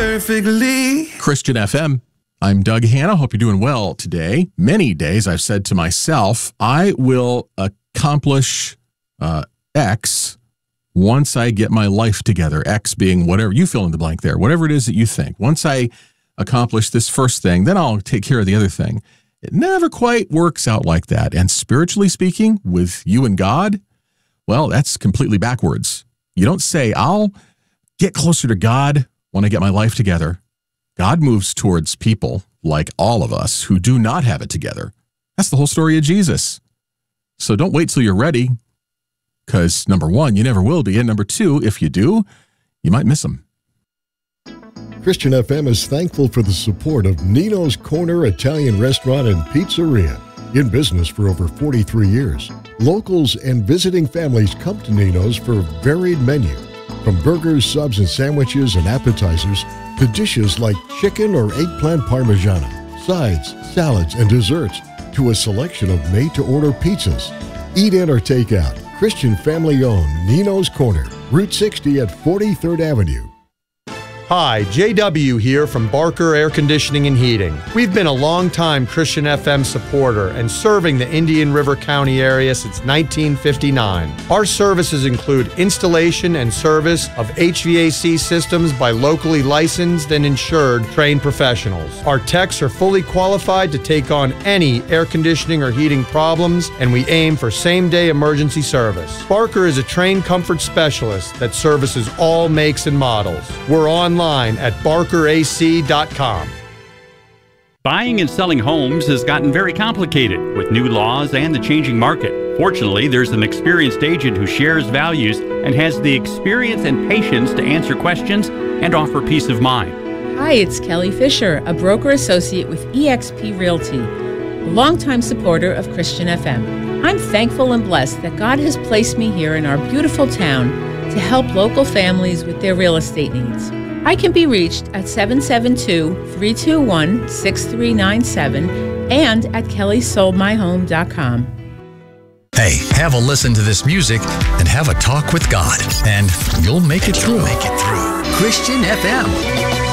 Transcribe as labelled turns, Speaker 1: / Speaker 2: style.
Speaker 1: perfectly.
Speaker 2: Christian FM. I'm Doug Hanna. Hope you're doing well today. Many days I've said to myself, I will accomplish X once I get my life together. X being whatever, you fill in the blank there, whatever it is that you think. Once I accomplish this first thing, then I'll take care of the other thing. It never quite works out like that. And spiritually speaking, with you and God, well, that's completely backwards. You don't say, I'll get closer to God when I get my life together. God moves towards people like all of us who do not have it together. That's the whole story of Jesus. So don't wait till you're ready, because number one, you never will be. And number two, if you do, you might miss him.
Speaker 3: Christian FM is thankful for the support of Nino's Corner Italian Restaurant and Pizzeria, in business for over 43 years. Locals and visiting families come to Nino's for a varied menu, from burgers, subs, and sandwiches and appetizers to dishes like chicken or eggplant parmigiana, sides, salads, and desserts, to a selection of made-to-order pizzas. Eat in or take out. Christian family-owned Nino's Corner, Route 60 at 43rd Avenue.
Speaker 4: Hi, JW here from Barker Air Conditioning and Heating. We've been a long-time Christian FM supporter and serving the Indian River County area since 1959. Our services include installation and service of HVAC systems by locally licensed and insured trained professionals. Our techs are fully qualified to take on any air conditioning or heating problems, and we aim for same-day emergency service. Barker is a trained comfort specialist that services all makes and models. We're online at barkerac.com.
Speaker 5: Buying and selling homes has gotten very complicated with new laws and the changing market. Fortunately, there's an experienced agent who shares values and has the experience and patience to answer questions and offer peace of mind.
Speaker 6: Hi, it's Kelly Fisher, a broker associate with eXp Realty, a longtime supporter of Christian FM. I'm thankful and blessed that God has placed me here in our beautiful town to help local families with their real estate needs. I can be reached at 772-321-6397 and at kellysoldmyhome.com.
Speaker 7: Hey, have a listen to this music and have a talk with God, and you'll make it through. Christian FM.